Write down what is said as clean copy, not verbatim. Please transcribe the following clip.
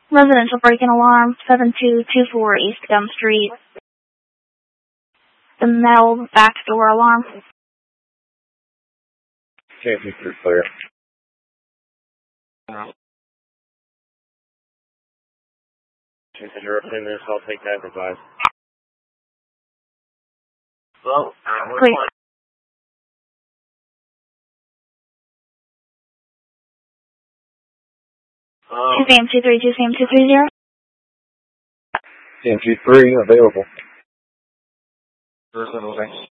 Residential break-in alarm, 7224 East Gum Street. The metal back door alarm. Can't be too clear. Since you're up in this, I'll take that advice. Well, Please. 2CM232, CM230. CMG3 available. Thanks.